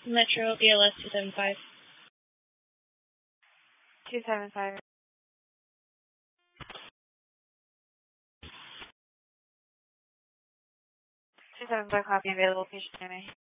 Metro ALS 275. 275. 275, copy, available patient near me.